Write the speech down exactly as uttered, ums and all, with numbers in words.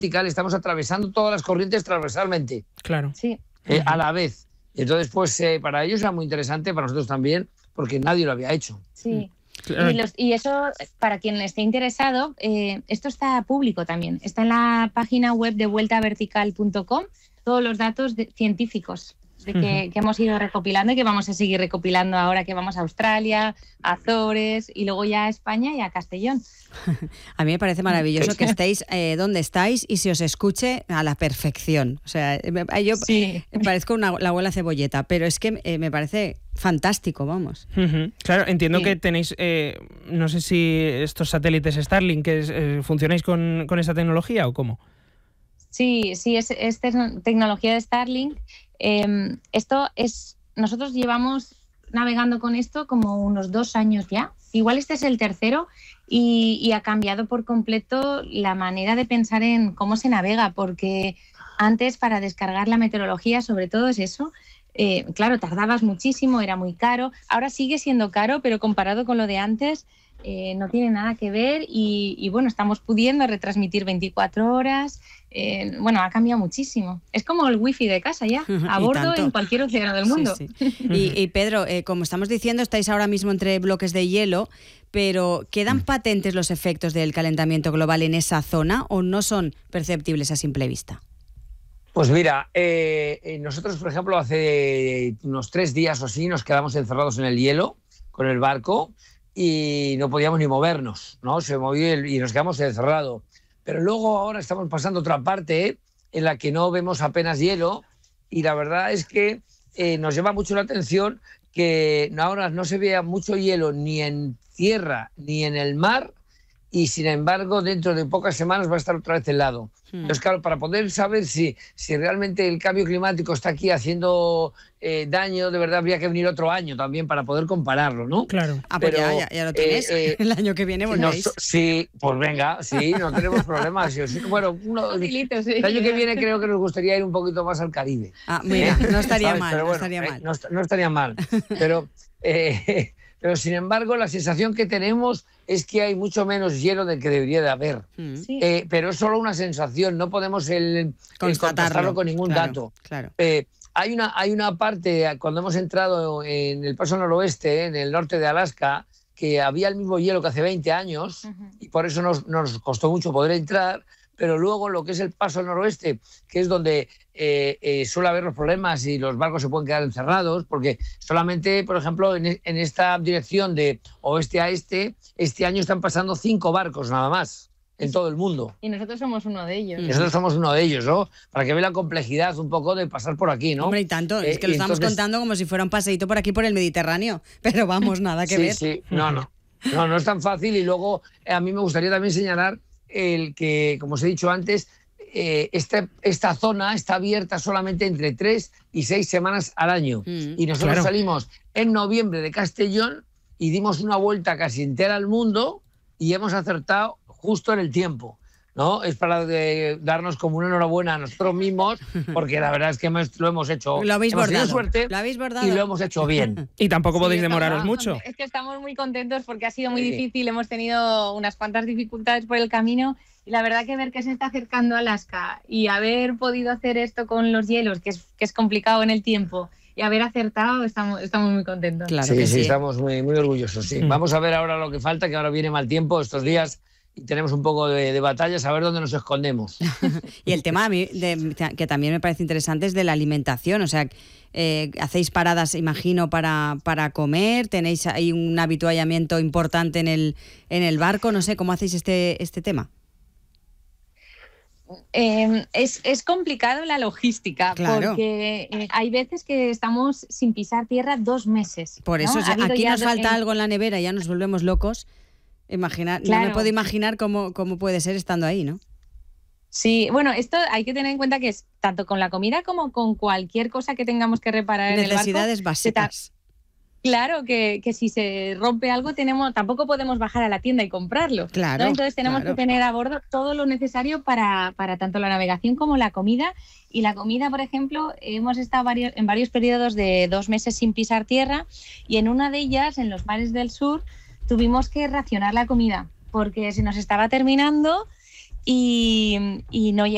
vertical, estamos atravesando todas las corrientes transversalmente. Claro. Sí. Eh, uh-huh. A la vez. Entonces, pues eh, para ellos era muy interesante, para nosotros también, porque nadie lo había hecho. Sí. Y, los, y eso, para quien esté interesado, eh, esto está público también. Está en la página web de vuelta vertical punto com, todos los datos de, científicos de que, uh-huh. que hemos ido recopilando y que vamos a seguir recopilando ahora que vamos a Australia, a Azores y luego ya a España y a Castellón. A mí me parece maravilloso que estéis eh, donde estáis y se os escuche a la perfección. O sea, yo sí. parezco una, la abuela cebolleta, pero es que eh, me parece fantástico, vamos. Uh-huh. Claro, entiendo sí. que tenéis, eh, no sé si estos satélites Starlink, que eh, ¿funcionáis con, con esta tecnología o cómo? Sí, sí, es, es tecnología de Starlink. Eh, esto es, nosotros llevamos navegando con esto como unos dos años ya. Igual este es el tercero y, y ha cambiado por completo la manera de pensar en cómo se navega, porque antes para descargar la meteorología, sobre todo es eso, eh, claro, tardabas muchísimo, era muy caro. Ahora sigue siendo caro, pero comparado con lo de antes eh, no tiene nada que ver y, y bueno, estamos pudiendo retransmitir veinticuatro horas. Eh, bueno, ha cambiado muchísimo. Es como el wifi de casa ya, a bordo en cualquier océano del mundo. Sí, sí. Y, y Pedro, eh, como estamos diciendo, estáis ahora mismo entre bloques de hielo, pero ¿quedan patentes los efectos del calentamiento global en esa zona o no son perceptibles a simple vista? Pues mira, eh, nosotros, por ejemplo, hace unos tres días o así nos quedamos encerrados en el hielo con el barco y no podíamos ni movernos, ¿no? Se movió el, y nos quedamos encerrados. Pero luego ahora estamos pasando otra parte ¿eh? en la que no vemos apenas hielo y la verdad es que eh, nos llama mucho la atención que ahora no se vea mucho hielo ni en tierra ni en el mar y sin embargo dentro de pocas semanas va a estar otra vez helado. Hmm. Entonces claro, para poder saber si, si realmente el cambio climático está aquí haciendo eh, daño, de verdad habría que venir otro año también para poder compararlo, ¿no? Claro. Ah, pues Pero, ya, ya, ya lo tienes. Eh, eh, el año que viene volvéis. No, sí, pues venga, sí, no tenemos problemas. Bueno, uno, Facilito, sí. El año que viene creo que nos gustaría ir un poquito más al Caribe. Ah, mira, no estaría mal, Pero no bueno, estaría eh, mal. No, no estaría mal, pero... Eh, Pero, sin embargo, la sensación que tenemos es que hay mucho menos hielo del que debería de haber. Sí. Eh, pero es solo una sensación, no podemos el, el contrastarlo con ningún claro, dato. Claro. Eh, hay, una, hay una parte, cuando hemos entrado en el paso noroeste, en el norte de Alaska, que había el mismo hielo que hace veinte años, uh-huh. y por eso nos, nos costó mucho poder entrar, pero luego lo que es el paso noroeste, que es donde eh, eh, suele haber los problemas y los barcos se pueden quedar encerrados, porque solamente, por ejemplo, en, en esta dirección de oeste a este, este año están pasando cinco barcos nada más en todo el mundo. Y nosotros somos uno de ellos. Y nosotros somos uno de ellos, ¿no? Para que vean la complejidad un poco de pasar por aquí, ¿no? Hombre, y tanto, eh, es que lo estamos entonces... contando como si fuera un paseíto por aquí por el Mediterráneo, pero vamos, nada que sí, ver. Sí, sí, no, no, no, no es tan fácil y luego eh, a mí me gustaría también señalar el que, como os he dicho antes, eh, esta, esta zona está abierta solamente entre tres y seis semanas al año. Mm, y nosotros claro. salimos en noviembre de Castellón y dimos una vuelta casi entera al mundo y hemos acertado justo en el tiempo, ¿no? Es para de, darnos como una enhorabuena a nosotros mismos, porque la verdad es que hemos, lo hemos hecho. Lo habéis hemos bordado. Suerte lo habéis bordado. Y lo hemos hecho bien. Y tampoco sí, podéis demoraros estamos, mucho. Es que estamos muy contentos porque ha sido muy sí. difícil, hemos tenido unas cuantas dificultades por el camino y la verdad que ver que se está acercando a Alaska y haber podido hacer esto con los hielos, que es, que es complicado en el tiempo, y haber acertado, estamos, estamos muy contentos. Claro sí, que sí, sí, estamos muy, muy orgullosos. Sí. Mm. Vamos a ver ahora lo que falta, que ahora viene mal tiempo estos días. Y tenemos un poco de, de batallas a ver dónde nos escondemos. Y el tema a mí, de, que también me parece interesante es de la alimentación. O sea, eh, hacéis paradas, imagino, para, para comer, tenéis ahí un habituallamiento importante en el, en el barco. No sé, ¿cómo hacéis este, este tema? Eh, es, es complicado la logística, claro. porque eh, hay veces que estamos sin pisar tierra dos meses. Por eso, ¿no? ya, aquí nos falta en... algo en la nevera y ya nos volvemos locos. Imaginar, claro. No me puedo imaginar cómo, cómo puede ser estando ahí, ¿no? Sí, bueno, esto hay que tener en cuenta que es tanto con la comida como con cualquier cosa que tengamos que reparar en el barco. Necesidades básicas. Claro que, que si se rompe algo tenemos, tampoco podemos bajar a la tienda y comprarlo. Claro. ¿no? Entonces tenemos claro. que tener a bordo todo lo necesario para, para tanto la navegación como la comida. Y la comida, por ejemplo, hemos estado varios, en varios periodos de dos meses sin pisar tierra y en una de ellas, en los mares del sur, tuvimos que racionar la comida porque se nos estaba terminando y, y no llegamos.